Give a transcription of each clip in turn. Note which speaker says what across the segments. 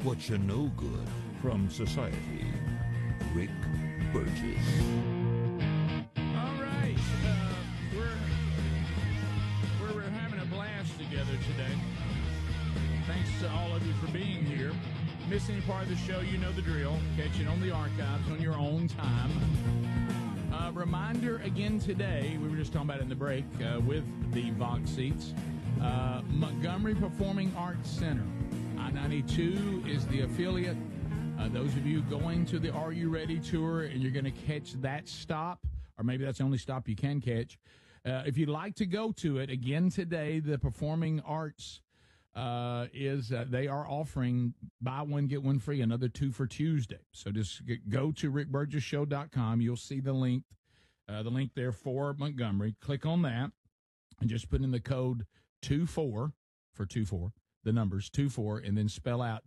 Speaker 1: what you know good from society. Rick Burgess.
Speaker 2: All right. We're having a blast together today. Thanks to all of you for being here. Miss any part of the show, you know the drill. Catch it on the archives on your own time. Reminder again today, we were just talking about it in the break with the box seats. Montgomery Performing Arts Center. I-92 is the affiliate. Those of you going to the Are You Ready tour and you're going to catch that stop, or maybe that's the only stop you can catch. If you'd like to go to it, again today, the Performing Arts they are offering buy one, get one free, another 2 for Tuesday. So just go to rickburgesshow.com. You'll see the link there for Montgomery. Click on that and just put in the code 24 for 24, the numbers 24, and then spell out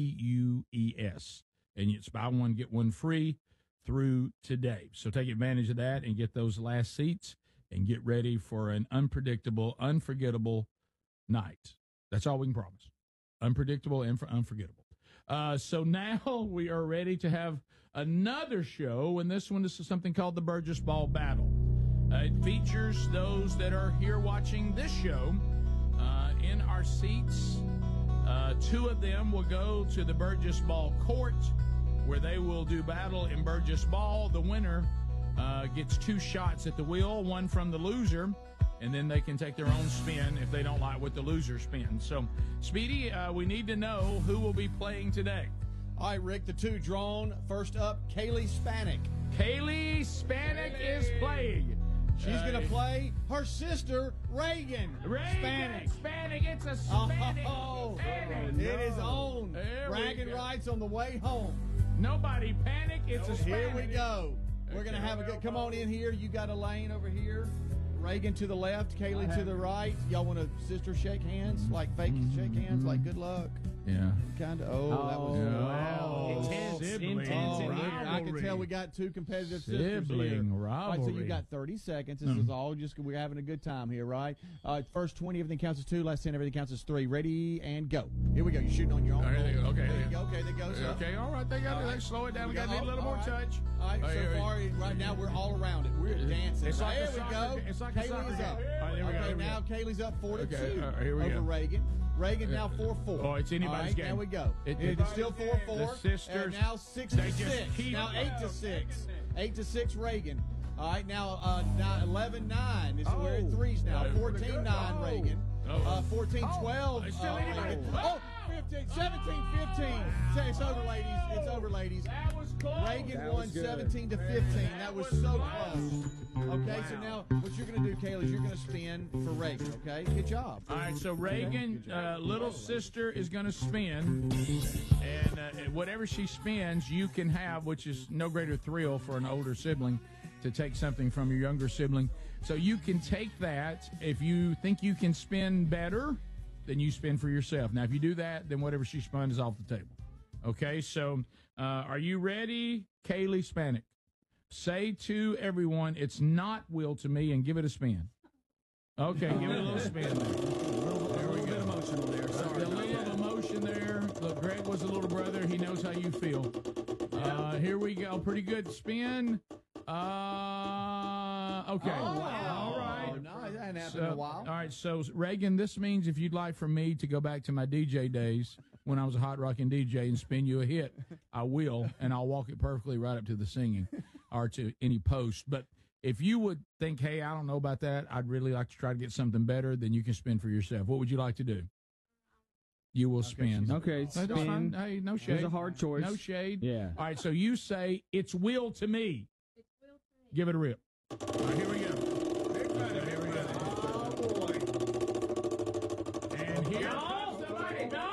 Speaker 2: TUES. And it's buy one, get one free through today. So take advantage of that and get those last seats and get ready for an unpredictable, unforgettable night. That's all we can promise. Unpredictable and unforgettable. So now we are ready to have another show, and this one is something called the Burgess Ball Battle. It features those that are here watching this show in our seats. 2 of them will go to the Burgess Ball Court, where they will do battle in Burgess Ball. The winner gets 2 shots at the wheel, one from the loser, and then they can take their own spin if they don't like what the loser spins. So, Speedy, we need to know who will be playing today.
Speaker 3: All right, Rick, the 2 drawn. First up, Kaylee Spanik.
Speaker 2: Kaylee Spanik is playing.
Speaker 3: She's going to play her sister, Reagan Spanik.
Speaker 2: Spanik, it's a Spanik.
Speaker 3: Oh,
Speaker 2: Spanik.
Speaker 3: it is on.
Speaker 2: There we
Speaker 3: Bragging
Speaker 2: go.
Speaker 3: rights on the way home.
Speaker 2: Nobody panic, it's a Spanik.
Speaker 3: Here we go. We're going to have a good, come on in here. You got a lane over here. Reagan to the left, Kaylee to the right. Y'all want to sister shake hands? Like fake shake hands? Like good luck?
Speaker 2: Yeah.
Speaker 3: Kind of. Oh, that was.
Speaker 2: Wow.
Speaker 4: Intense
Speaker 3: Oh,
Speaker 4: rivalry.
Speaker 3: I can tell we got 2 competitive sisters here.
Speaker 2: Sibling
Speaker 3: All right, so
Speaker 2: rivalry.
Speaker 3: you got 30 seconds. This is all just, we're having a good time here, right? First 20, everything counts as 2. Last 10, everything counts as 3. Ready, and go. Here we go. You're shooting on your own.
Speaker 2: All right, there you go. Okay,
Speaker 3: There
Speaker 2: there
Speaker 3: you
Speaker 2: you
Speaker 3: go. Okay, there goes.
Speaker 2: Okay, all right, they got to slow it down. We got to need a little
Speaker 3: All
Speaker 2: more
Speaker 3: right.
Speaker 2: touch.
Speaker 3: All right,
Speaker 2: Oh,
Speaker 3: so
Speaker 2: here-
Speaker 3: far, right now, we're all around it. We're dancing.
Speaker 2: It's like
Speaker 3: there
Speaker 2: a
Speaker 3: we
Speaker 2: soccer
Speaker 3: go.
Speaker 2: game. It's like a
Speaker 3: Kaylee
Speaker 2: soccer
Speaker 3: is
Speaker 2: game.
Speaker 3: up.
Speaker 2: All right, here we go,
Speaker 3: Okay,
Speaker 2: here we
Speaker 3: now
Speaker 2: go.
Speaker 3: Kaylee's up 4-2
Speaker 2: Okay, all right, here we
Speaker 3: over
Speaker 2: go.
Speaker 3: Reagan. Reagan now 4-4.
Speaker 2: Oh, it's anybody's
Speaker 3: All right,
Speaker 2: game.
Speaker 3: Now we go. It's still 4-4.
Speaker 2: The sisters,
Speaker 3: Now 6
Speaker 2: they
Speaker 3: to
Speaker 2: just
Speaker 3: 6.
Speaker 2: keep-
Speaker 3: Now 8 to 6. 8 to 6 Reagan. All right, now 11-9. We're at threes now. 14-9 Reagan. 14-12.
Speaker 2: It's still anybody.
Speaker 3: 15, 17-15. It's over, ladies. It's over, ladies.
Speaker 2: That was close.
Speaker 3: Reagan
Speaker 4: That
Speaker 3: won
Speaker 4: was good.
Speaker 3: 17 to 15. That was so close. Okay, so now what you're going to do, Kayla, is you're going to spin for Reagan. Okay, good job.
Speaker 2: All right, so Reagan, little sister, is going to spin, and whatever she spins, you can have, which is no greater thrill for an older sibling to take something from your younger sibling. So you can take that. If you think you can spin better, then you spin for yourself. Now, if you do that, then whatever she spun is off the table. Okay, so are you ready, Kaylee Spanik? Say to everyone, it's not will to me, and give it a spin. Okay, give it a little spin there. There we go.
Speaker 4: Emotional there. Sorry.
Speaker 2: A little emotion there. Look, Greg was a little brother. He knows how you feel. Here we go. Pretty good spin. Okay.
Speaker 3: wow.
Speaker 2: All right.
Speaker 3: Oh, no, that hadn't happened in a while.
Speaker 2: All right. So, Reagan, this means if you'd like for me to go back to my DJ days when I was a hot rocking DJ and spin you a hit, I will, and I'll walk it perfectly right up to the singing or to any post. But if you would think, hey, I don't know about that, I'd really like to try to get something better, then you can spin for yourself. What would you like to do? You will spin.
Speaker 4: Okay,
Speaker 2: That's fine.
Speaker 4: spin.
Speaker 2: Hey, no shade.
Speaker 4: It's a hard choice.
Speaker 2: No shade.
Speaker 4: Yeah.
Speaker 2: All right, so you say, it's will to me.
Speaker 5: It's will to me.
Speaker 2: Give it a rip. All right, here we go. Here we go.
Speaker 3: Oh, boy.
Speaker 2: And here. No, somebody, no!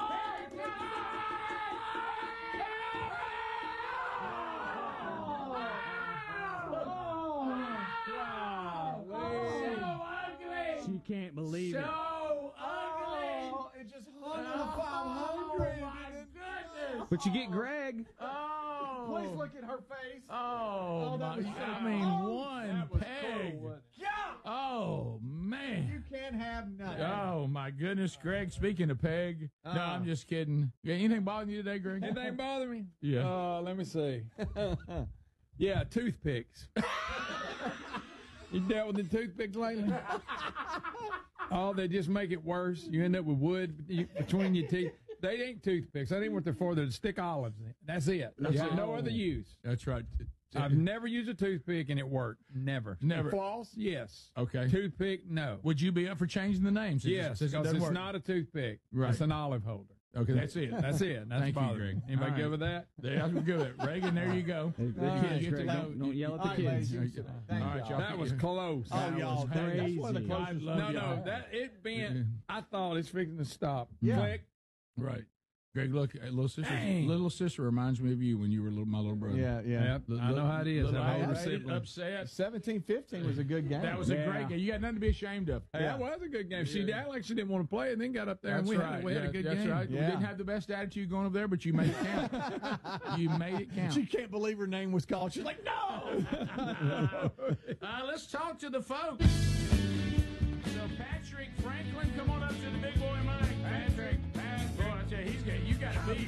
Speaker 4: She can't believe it.
Speaker 2: So ugly!
Speaker 3: Oh, it just hung on a 500.
Speaker 2: Goodness!
Speaker 4: But you get Greg.
Speaker 2: Oh!
Speaker 3: Please look at her face.
Speaker 2: Oh,
Speaker 3: that
Speaker 2: my,
Speaker 3: was so
Speaker 2: I mean,
Speaker 3: cool.
Speaker 2: one
Speaker 3: That was
Speaker 2: peg.
Speaker 3: cool, wasn't
Speaker 2: Oh, man.
Speaker 3: You can have none.
Speaker 2: Oh, my goodness, Greg. Speaking of Peg. No, I'm just kidding. Yeah, anything bothering you today, Greg?
Speaker 5: Anything bother me?
Speaker 2: Yeah.
Speaker 5: Let me see. Yeah, toothpicks. You dealt with the toothpicks lately? Oh, they just make it worse. You end up with wood between your teeth. They ain't toothpicks. That ain't what they're for. They're to stick olives in. That's it. There's no other use.
Speaker 2: That's right.
Speaker 5: I've never used a toothpick and it worked. Never.
Speaker 2: Never.
Speaker 5: Floss? Yes.
Speaker 2: Okay.
Speaker 5: Toothpick? No.
Speaker 2: Would you be up for changing the name?
Speaker 5: Yes, because it's not a toothpick.
Speaker 2: Right.
Speaker 5: It's an olive holder.
Speaker 2: Okay, that's it.
Speaker 5: That's it. That's
Speaker 2: Thank you,
Speaker 5: bothering
Speaker 2: Greg.
Speaker 5: me. Anybody
Speaker 2: All
Speaker 5: good
Speaker 2: right.
Speaker 5: with that?
Speaker 2: Yeah, I'm good with it. Reagan, there you go.
Speaker 4: Good
Speaker 2: You
Speaker 4: catch,
Speaker 2: get to
Speaker 4: Greg.
Speaker 2: know-
Speaker 4: Don't yell at the
Speaker 3: All right,
Speaker 4: kids.
Speaker 3: ladies.
Speaker 2: All
Speaker 3: Thank
Speaker 2: right,
Speaker 3: y'all.
Speaker 2: y'all.
Speaker 5: That was close.
Speaker 3: Oh, y'all.
Speaker 2: That was
Speaker 3: That's one of the
Speaker 2: crazy.
Speaker 3: closest.
Speaker 2: I love
Speaker 5: No,
Speaker 2: y'all.
Speaker 5: that it bent. I thought it's fixing to stop.
Speaker 3: Yeah.
Speaker 5: Click.
Speaker 2: Right. Greg, look,
Speaker 5: Dang.
Speaker 2: little sister reminds me of you when you were my little brother.
Speaker 3: Yeah.
Speaker 5: Yep. I know how it is.
Speaker 2: Little
Speaker 5: I'm older
Speaker 2: irritated,
Speaker 5: sibling.
Speaker 2: upset.
Speaker 3: 17-15 was a good game.
Speaker 2: That was a great game. You got nothing to be ashamed of.
Speaker 5: Hey, that was a good game. She acted like she didn't want to play and then got up there
Speaker 2: That's
Speaker 5: and
Speaker 2: right.
Speaker 5: we had a good
Speaker 2: That's
Speaker 5: game.
Speaker 2: right. We
Speaker 3: Yeah.
Speaker 2: didn't have the best attitude going up there, but you made it count. You made it count.
Speaker 3: She can't believe her name was called. She's like, no.
Speaker 2: Let's talk to the folks. So Patrick Franklin, come on up to the big boy mic. Patrick. Boy, I tell you, he's got you got to beat.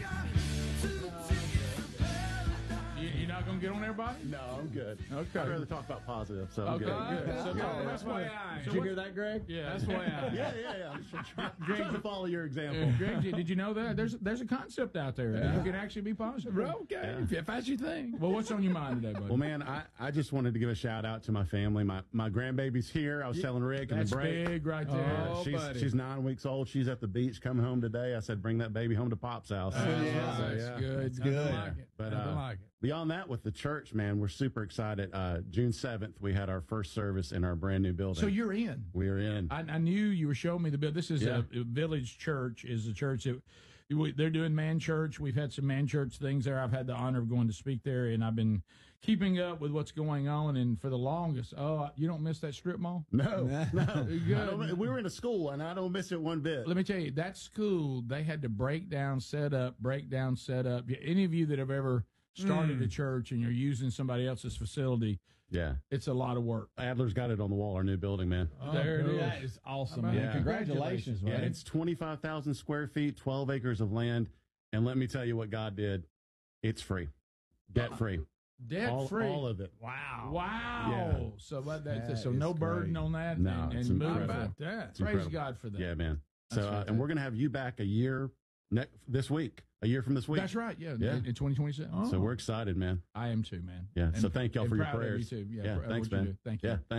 Speaker 2: You're not going to get on everybody?
Speaker 6: No, I'm good.
Speaker 2: Okay.
Speaker 6: I'd rather talk about positive, so I'm
Speaker 2: Okay,
Speaker 6: good.
Speaker 2: good. So
Speaker 5: That's why I.
Speaker 3: Did you hear that, Greg?
Speaker 2: Yeah.
Speaker 5: That's why I.
Speaker 6: Yeah. I'm trying to follow your example.
Speaker 2: Greg, did you know that? There's a concept out there. You can actually be positive.
Speaker 5: Okay, if that's your thing.
Speaker 2: Well, what's on your mind today, buddy?
Speaker 6: Well, man, I just wanted to give a shout out to my family. My grandbaby's here. I was telling Rick in the
Speaker 2: That's
Speaker 6: break.
Speaker 2: big right there.
Speaker 5: Oh, buddy.
Speaker 6: She's 9 weeks old. She's at the beach coming home today. I said, bring that baby home to Pop's house.
Speaker 2: That's good.
Speaker 3: good.
Speaker 5: I like it.
Speaker 6: But
Speaker 5: I like it.
Speaker 6: beyond that, with the church, man, we're super excited. June 7th, we had our first service in our brand new building.
Speaker 2: So you're in.
Speaker 6: We are in.
Speaker 2: I knew you were showing me the bill. This is
Speaker 6: Yeah.
Speaker 2: a Village Church. Is a church that they're doing man church. We've had some man church things there. I've had the honor of going to speak there, and I've been keeping up with what's going on. And for the longest, you don't miss that strip mall?
Speaker 6: No.
Speaker 2: Good.
Speaker 6: We were in a school, and I don't miss it one bit.
Speaker 2: Let me tell you, that school, they had to break down, set up. Any of you that have ever started a church and you're using somebody else's facility,
Speaker 6: Yeah.
Speaker 2: it's a lot of work.
Speaker 6: Adler's got it on the wall, our new building, man.
Speaker 2: There it is.
Speaker 3: That is awesome,
Speaker 2: How about
Speaker 3: man.
Speaker 6: that?
Speaker 3: Congratulations,
Speaker 6: Yeah,
Speaker 3: man.
Speaker 6: it's 25,000 square feet, 12 acres of land. And let me tell you what God did. It's free. Debt free.
Speaker 2: Debt free.
Speaker 6: All of it.
Speaker 2: Wow.
Speaker 6: Yeah.
Speaker 2: So
Speaker 3: That
Speaker 2: so
Speaker 3: is
Speaker 2: no burden
Speaker 3: great.
Speaker 2: on that.
Speaker 6: No,
Speaker 2: and
Speaker 6: it's
Speaker 2: move
Speaker 6: incredible.
Speaker 2: about
Speaker 5: that.
Speaker 6: It's
Speaker 2: Praise
Speaker 6: incredible.
Speaker 2: God for that.
Speaker 6: Yeah, man.
Speaker 2: That's
Speaker 6: So,
Speaker 2: fantastic.
Speaker 6: and we're going to have you back a year this week, a year from this week.
Speaker 2: That's right. Yeah.
Speaker 6: Yeah.
Speaker 2: In 2027.
Speaker 6: So we're excited, man.
Speaker 2: I am too, man.
Speaker 6: Yeah. So
Speaker 2: And-
Speaker 6: thank y'all
Speaker 2: and
Speaker 6: for your
Speaker 2: proud of you
Speaker 6: prayers.
Speaker 2: too.
Speaker 6: Yeah.
Speaker 2: for
Speaker 6: Thanks,
Speaker 2: what you
Speaker 6: man.
Speaker 2: do. Thank you.
Speaker 6: Yeah.